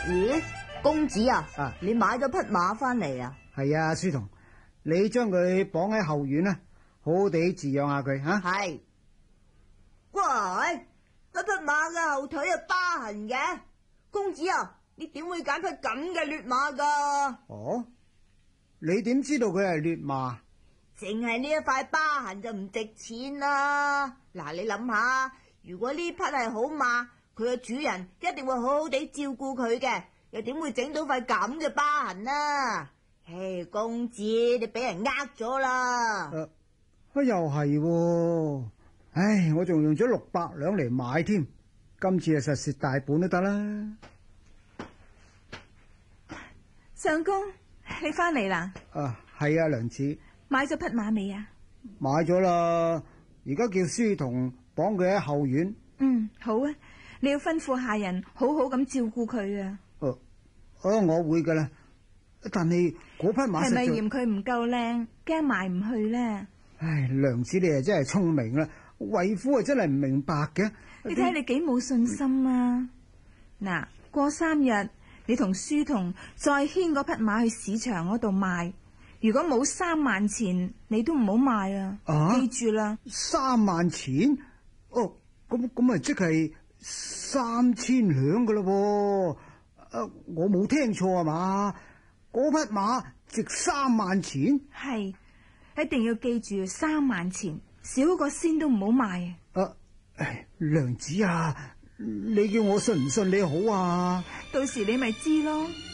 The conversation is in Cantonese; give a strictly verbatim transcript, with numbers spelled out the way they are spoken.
咦，公子啊， 啊你買咗匹馬翻嚟啊？ 係啊，書童，你將佢綁喺後院啦，好好地飼養下佢吓。 係。哇，嗰匹馬嘅後腿有疤痕嘅。公子啊，你點會揀匹咁嘅劣馬噶？ 哦，你點知道佢係劣馬？ 淨係呢一塊疤痕就唔值錢啦。嗱，你諗下，如果呢匹係好馬，佢嘅主人一定會好好地照顧佢嘅，又點會整到塊咁嘅疤痕啊？唉，公子，你俾人呃咗啦。 誒、啊，又係喎，唉，我仲用咗六百兩嚟買添，今次啊實蝕大本都得啦。 相公，你翻嚟啦？ 啊，係啊，娘子， 買咗匹馬未啊？ 買咗啦，而家叫書童綁佢喺後院。 嗯，好啊，你要吩咐下人好好咁照顧佢啊。 哦、啊，哦，我會噶啦。但係嗰匹馬係咪實在嫌佢唔夠靚，驚賣唔去呢？ 唉，娘子你啊真係聰明啦，為夫啊真係唔明白嘅。 你睇你幾冇信心啊！嗱，過三日你同書童再牽嗰匹馬去市場嗰度賣，如果冇三萬錢，你都唔好賣啊！ 啊， 記住啦， 三萬錢？哦，咁咁啊即係三千兩噶啦噃。啊，我冇聽錯啊嘛？嗰匹馬值三萬錢？ 係，一定要記住三萬錢，少個仙都唔好賣。 啊，唉，娘子啊，你叫我信唔信你好啊？ 到時你咪知咯。